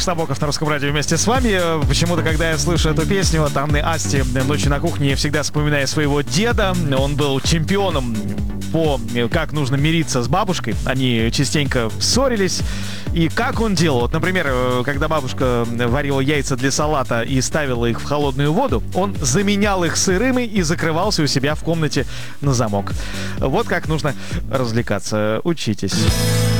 Миша Сабоков на Русском радио вместе с вами. Почему-то, когда я слышу эту песню от Анны Асти «Ночью на кухне», я всегда вспоминаю своего деда. Он был чемпионом по как нужно мириться с бабушкой. Они частенько ссорились. И как он делал? Вот, например, когда бабушка варила яйца для салата и ставила их в холодную воду, он заменял их сырыми и закрывался у себя в комнате на замок. Вот как нужно развлекаться. Учитесь.